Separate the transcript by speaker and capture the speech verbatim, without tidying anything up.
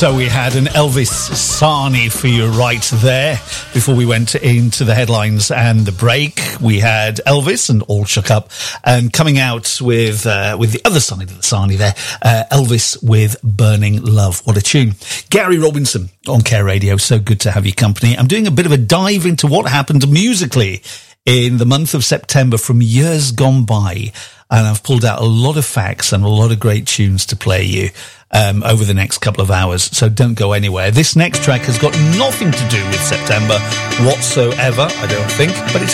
Speaker 1: So we had an Elvis Sani for you right there. Before we went into the headlines and the break, we had Elvis and All Shook Up, and coming out with uh, with the other side of the Sani there, uh, Elvis with Burning Love. What a tune. Gary Robinson on Care Radio. So good to have your company. I'm doing a bit of a dive into what happened musically in the month of September from years gone by, and I've pulled out a lot of facts and a lot of great tunes to play you um, over the next couple of hours, so don't go anywhere. This next track has got nothing to do with September whatsoever, I don't think, but it's